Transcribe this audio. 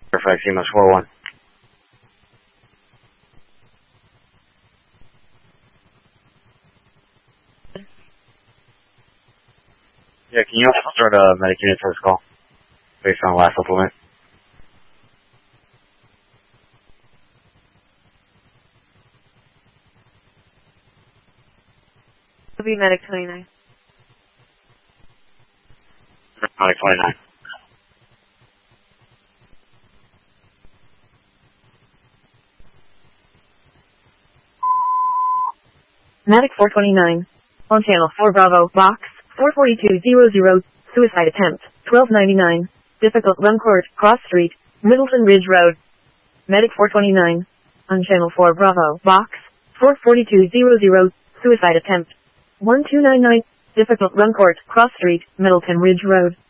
Perfect, CMS 4-1. Yeah, can you also start a medic unit for this call? Based on the last supplement. It'll be medic 29. Medic 29. Medic 429. On channel 4 Bravo, box 44200, suicide attempt, 1299. Difficult run court, cross street, Middleton Ridge Road. Medic 429. On channel 4 Bravo, box 44200, suicide attempt, 1299. Difficult run court, cross street, Middleton Ridge Road.